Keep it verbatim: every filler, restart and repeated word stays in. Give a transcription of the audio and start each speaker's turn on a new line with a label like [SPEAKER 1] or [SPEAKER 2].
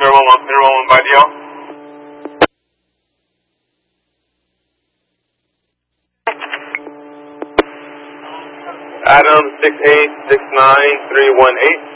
[SPEAKER 1] zero one one, zero one one by D L. Adam six eight six nine three one eight.